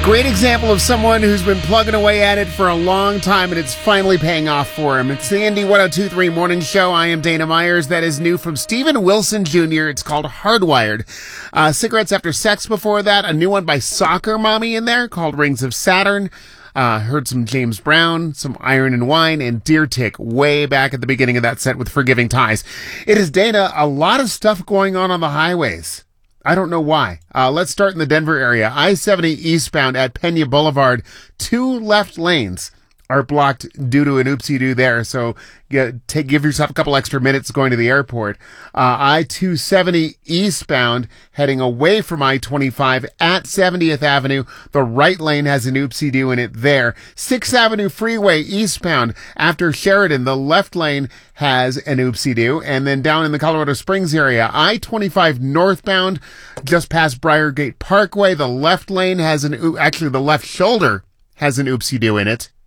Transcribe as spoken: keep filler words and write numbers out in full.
Great example of someone who's been plugging away at it for a long time, and it's finally paying off for him. It's the Indy one oh two point three Morning Show. I am Dana Myers. That is new from Steven Wilson Junior It's called Hardwired. Uh, Cigarettes After Sex before that. A new one by Soccer Mommy in there called Rings of Saturn. Uh, heard some James Brown, some Iron and Wine, and Deer Tick way back at the beginning of that set with Forgiving Ties. It is, Dana, a lot of stuff going on on the highways. I don't know why. Uh, let's start in the Denver area. I seventy eastbound at Pena Boulevard. Two left lanes are blocked due to an oopsie-doo there. So get, take, give yourself a couple extra minutes going to the airport. Uh, I two seventy eastbound heading away from I twenty-five at seventieth Avenue. The right lane has an oopsie-doo in it there. sixth Avenue Freeway eastbound after Sheridan. The left lane has an oopsie-doo. And then down in the Colorado Springs area, I twenty-five northbound just past Briargate Parkway. The left lane has an, actually the left shoulder has an oopsie-doo in it.